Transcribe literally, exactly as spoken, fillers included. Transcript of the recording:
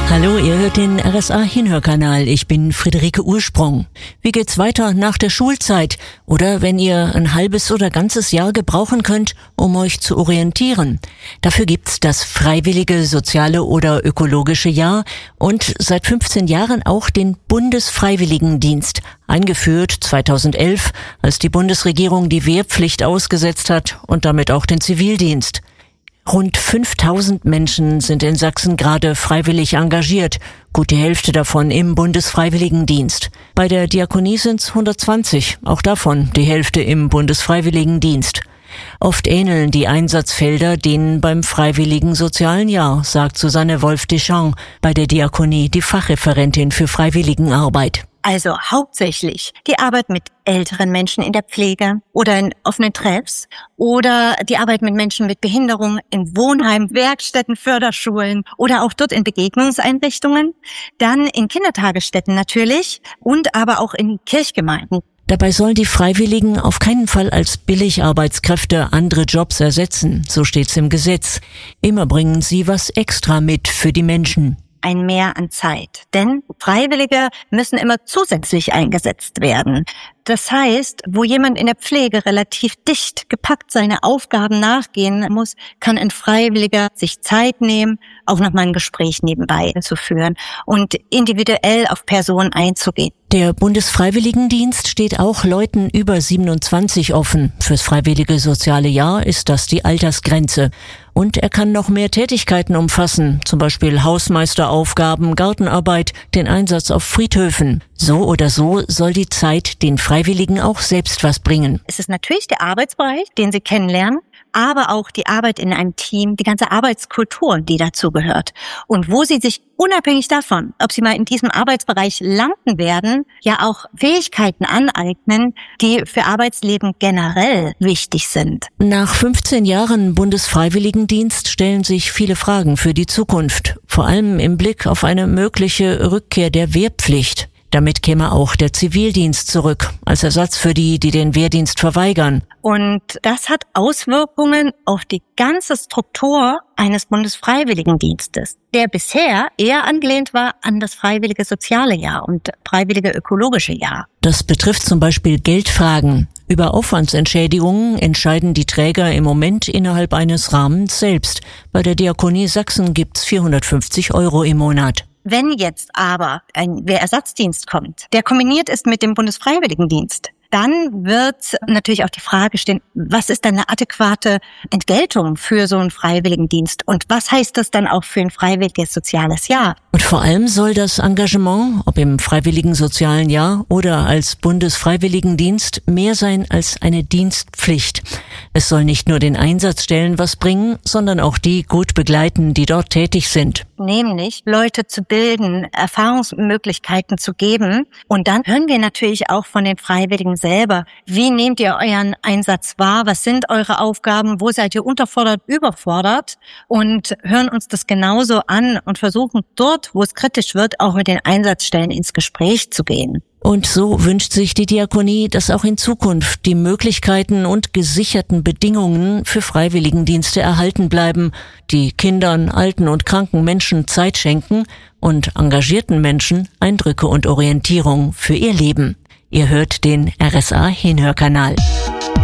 Hallo, ihr hört den R S A-Hinhörkanal. Ich bin Friederike Ursprung. Wie geht's weiter nach der Schulzeit? Oder wenn ihr ein halbes oder ganzes Jahr gebrauchen könnt, um euch zu orientieren? Dafür gibt's das Freiwillige Soziale oder Ökologische Jahr und seit fünfzehn Jahren auch den Bundesfreiwilligendienst. Eingeführt zweitausendelf, als die Bundesregierung die Wehrpflicht ausgesetzt hat und damit auch den Zivildienst. Rund fünftausend Menschen sind in Sachsen gerade freiwillig engagiert, gut die Hälfte davon im Bundesfreiwilligendienst. Bei der Diakonie sind's hundertzwanzig, auch davon die Hälfte im Bundesfreiwilligendienst. Oft ähneln die Einsatzfelder denen beim Freiwilligen Sozialen Jahr, sagt Susanne Wolf-Deschamps, bei der Diakonie die Fachreferentin für Freiwilligenarbeit. Also hauptsächlich die Arbeit mit älteren Menschen in der Pflege oder in offenen Treffs oder die Arbeit mit Menschen mit Behinderung in Wohnheimen, Werkstätten, Förderschulen oder auch dort in Begegnungseinrichtungen. Dann in Kindertagesstätten natürlich und aber auch in Kirchgemeinden. Dabei sollen die Freiwilligen auf keinen Fall als Billigarbeitskräfte andere Jobs ersetzen, so steht's im Gesetz. Immer bringen sie was extra mit für die Menschen. Ein Mehr an Zeit. Denn Freiwillige müssen immer zusätzlich eingesetzt werden. Das heißt, wo jemand in der Pflege relativ dicht gepackt seine Aufgaben nachgehen muss, kann ein Freiwilliger sich Zeit nehmen, auch nochmal ein Gespräch nebenbei zu führen und individuell auf Personen einzugehen. Der Bundesfreiwilligendienst steht auch Leuten über siebenundzwanzig offen. Fürs Freiwillige Soziale Jahr ist das die Altersgrenze. Und er kann noch mehr Tätigkeiten umfassen, zum Beispiel Hausmeisteraufgaben, Gartenarbeit, den Einsatz auf Friedhöfen. So oder so soll die Zeit den Freiwilligen auch selbst was bringen. Es ist natürlich der Arbeitsbereich, den sie kennenlernen, aber auch die Arbeit in einem Team, die ganze Arbeitskultur, die dazu gehört. Und wo sie sich unabhängig davon, ob sie mal in diesem Arbeitsbereich landen werden, ja auch Fähigkeiten aneignen, die für Arbeitsleben generell wichtig sind. Nach fünfzehn Jahren Bundesfreiwilligendienst stellen sich viele Fragen für die Zukunft, vor allem im Blick auf eine mögliche Rückkehr der Wehrpflicht. Damit käme auch der Zivildienst zurück, als Ersatz für die, die den Wehrdienst verweigern. Und das hat Auswirkungen auf die ganze Struktur eines Bundesfreiwilligendienstes, der bisher eher angelehnt war an das Freiwillige Soziale Jahr und Freiwillige Ökologische Jahr. Das betrifft zum Beispiel Geldfragen. Über Aufwandsentschädigungen entscheiden die Träger im Moment innerhalb eines Rahmens selbst. Bei der Diakonie Sachsen gibt's vierhundertfünfzig Euro im Monat. Wenn jetzt aber ein Wehrersatzdienst kommt, der kombiniert ist mit dem Bundesfreiwilligendienst, dann wird natürlich auch die Frage stehen, was ist denn eine adäquate Entgeltung für so einen Freiwilligendienst und was heißt das dann auch für ein freiwilliges soziales Jahr? Und vor allem soll das Engagement, ob im Freiwilligen Sozialen Jahr oder als Bundesfreiwilligendienst, mehr sein als eine Dienstpflicht. Es soll nicht nur den Einsatzstellen was bringen, sondern auch die gut begleiten, die dort tätig sind. Nämlich Leute zu bilden, Erfahrungsmöglichkeiten zu geben. Und dann hören wir natürlich auch von den Freiwilligen selber. Wie nehmt ihr euren Einsatz wahr? Was sind eure Aufgaben? Wo seid ihr unterfordert, überfordert? Und hören uns das genauso an und versuchen dort, wo es kritisch wird, auch mit den Einsatzstellen ins Gespräch zu gehen. Und so wünscht sich die Diakonie, dass auch in Zukunft die Möglichkeiten und gesicherten Bedingungen für Freiwilligendienste erhalten bleiben, die Kindern, alten und kranken Menschen Zeit schenken und engagierten Menschen Eindrücke und Orientierung für ihr Leben. Ihr hört den R S A-Hinhörkanal.